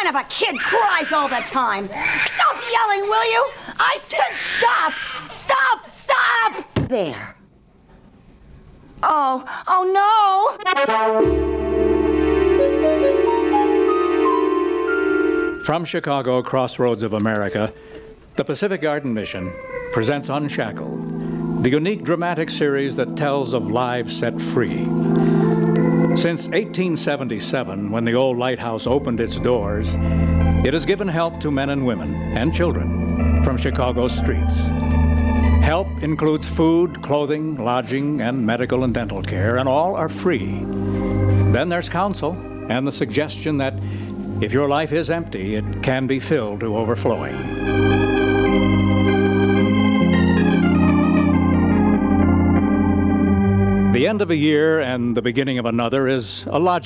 kind of a kid cries all the time? Stop yelling, will you? I said stop! Stop! Stop! There. Oh no! From Chicago, crossroads of America, the Pacific Garden Mission presents Unshackled, the unique dramatic series that tells of lives set free. Since 1877, when the old lighthouse opened its doors, it has given help to men and women and children from Chicago's streets. Help includes food, clothing, lodging, and medical and dental care, and all are free. Then there's counsel and the suggestion that if your life is empty, it can be filled to overflowing. The end of a year and the beginning of another is a logical